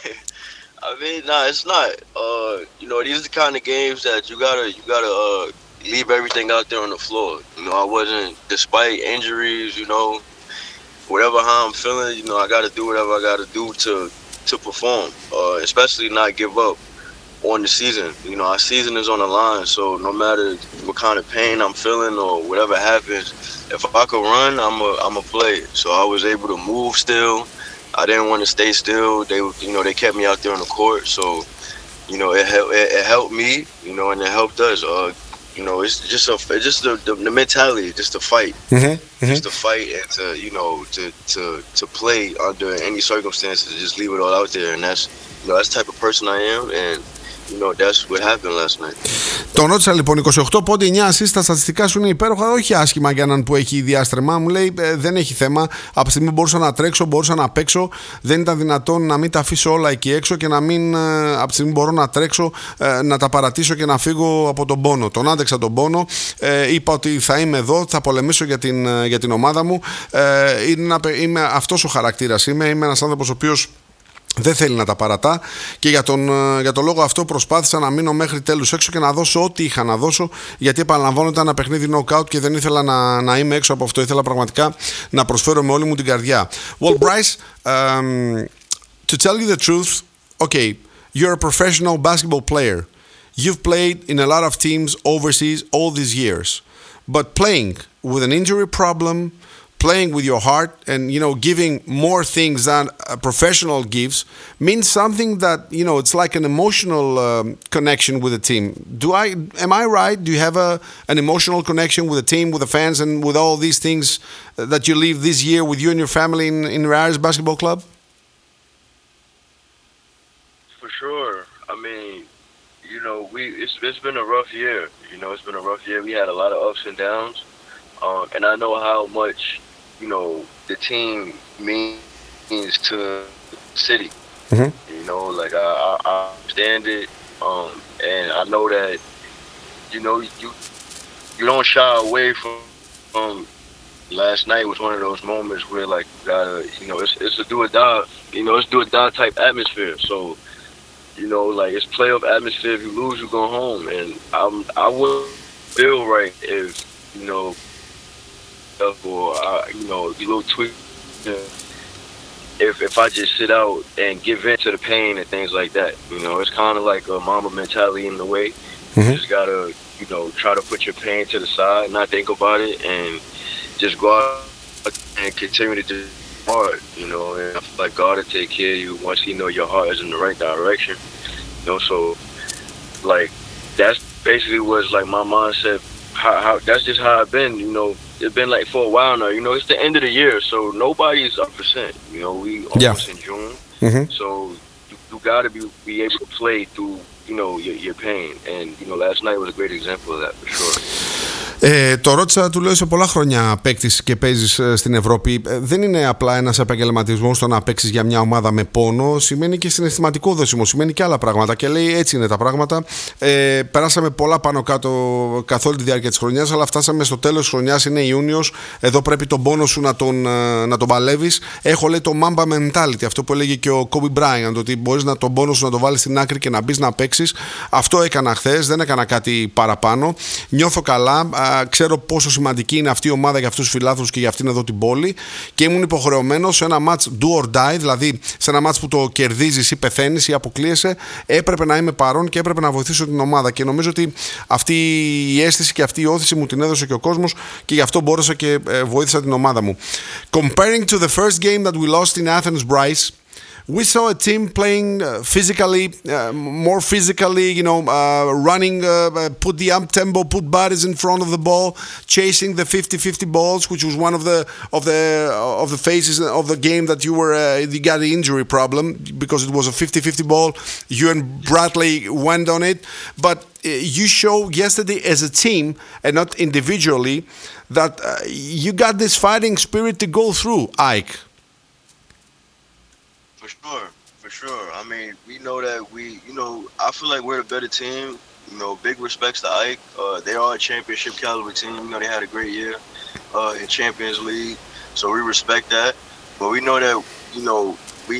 I mean, nah, it's not. These are the kind of games that you gotta leave everything out there on the floor. I wasn't, despite injuries. Whatever how I'm feeling. I gotta do whatever I gotta do to perform. Especially not give up on the season. Our season is on the line, so no matter what kind of pain I'm feeling or whatever happens, if I could run, I'm a play. So I was able to move still. I didn't want to stay still. They kept me out there on the court, so it helped me, and it helped us. It's just the mentality, just to fight, Mm-hmm. just to Mm-hmm. fight, and to play under any circumstances. Just leave it all out there, and that's the type of person I am, and that's what happened last night. Τον ρώτησα λοιπόν 28 πόντι, 9 assist, τα στατιστικά σου είναι υπέροχα, όχι άσχημα για έναν που έχει διάστρεμα. Μου λέει δεν έχει θέμα. Από τη στιγμή που μπορούσα να τρέξω, μπορούσα να παίξω. Δεν ήταν δυνατόν να μην τα αφήσω όλα εκεί έξω και να μην, από τη στιγμή που μπορώ να τρέξω, να τα παρατήσω και να φύγω από τον πόνο. Τον άντεξα τον πόνο. Είπα ότι θα είμαι εδώ, θα πολεμήσω για την ομάδα μου. Είμαι αυτός ο χαρακτήρας. Είμαι ένας άνθρωπος ο οποίος δεν θέλει να τα παρατά και για τον λόγο αυτό προσπάθησα να μείνω μέχρι τέλους έξω και να δώσω ό,τι είχα να δώσω, γιατί επαναλαμβάνω ήταν ένα παιχνίδι knockout και δεν ήθελα να είμαι έξω από αυτό. Ήθελα πραγματικά να προσφέρω με όλη μου την καρδιά. Well, Bryce, to tell you the truth, okay, you're a professional basketball player. You've played in a lot of teams overseas all these years, but playing with an injury problem, playing with your heart, and giving more things than a professional gives means something that it's like an emotional connection with the team. Am I right? Do you have an emotional connection with the team, with the fans, and with all these things that you live this year with you and your family in Rares Basketball Club? For sure. I mean, it's been a rough year. It's been a rough year. We had a lot of ups and downs, and I know how much the team means to the city. Mm-hmm. Like I understand it, and I know that you don't shy away from. Last night was one of those moments where like gotta it's a do or die, it's do or die type atmosphere. So like it's playoff atmosphere. If you lose, you go home, and I would feel right if or a little tweak. If I just sit out and give in to the pain and things like that, it's kind of like a Mamba mentality in the way. Mm-hmm. You just gotta try to put your pain to the side, not think about it, and just go out and continue to do hard. And I feel like God will take care of you once He know your heart is in the right direction. So like that's basically what's like my mindset. How that's just how I've been. It's been like for a while now. It's the end of the year, so nobody's 100%. We almost in June, Mm-hmm. so you got to be able to play through your pain. And last night was a great example of that for sure. Το ρώτησα, του λέω, σε πολλά χρόνια παίκτης και παίζεις στην Ευρώπη. Δεν είναι απλά ένας επαγγελματισμός το να παίξεις για μια ομάδα με πόνο. Σημαίνει και συναισθηματικό δόσιμο, σημαίνει και άλλα πράγματα. Και λέει έτσι είναι τα πράγματα. Περάσαμε πολλά πάνω κάτω καθ' όλη τη διάρκεια της χρονιάς, αλλά φτάσαμε στο τέλος της χρονιάς. Είναι Ιούνιος. Εδώ πρέπει τον πόνο σου να τον παλεύεις. Έχω, λέει, το Mamba mentality, αυτό που έλεγε και ο Kobe Bryant, ότι μπορείς τον πόνο σου να το βάλεις στην άκρη και να μπεις να παίξεις. Αυτό έκανα χθες, δεν έκανα κάτι παραπάνω. Νιώθω καλά. Ξέρω πόσο σημαντική είναι αυτή η ομάδα για αυτούς τους φιλάθλους και για αυτήν εδώ την πόλη, και ήμουν υποχρεωμένος σε ένα match do or die, δηλαδή σε ένα match που το κερδίζεις ή πεθαίνεις ή αποκλείεσαι, έπρεπε να είμαι παρόν και έπρεπε να βοηθήσω την ομάδα, και νομίζω ότι αυτή η αίσθηση και αυτή η όθηση μου την έδωσε και ο κόσμος, και γι' αυτό μπόρεσα και βοήθησα την ομάδα μου. Comparing to the first game that we lost in Athens, Bryce, we saw a team playing physically, more physically, running, put the up tempo, put bodies in front of the ball, chasing the 50-50 balls, which was one of the phases of the game that you got the injury problem, because it was a 50-50 ball. You and Bradley went on it, but you showed yesterday as a team and not individually that you got this fighting spirit to go through, Ike. For sure. I mean, we know that I feel like we're the better team. Big respects to Ike. They are a championship caliber team. They had a great year in Champions League, so we respect that. But we know that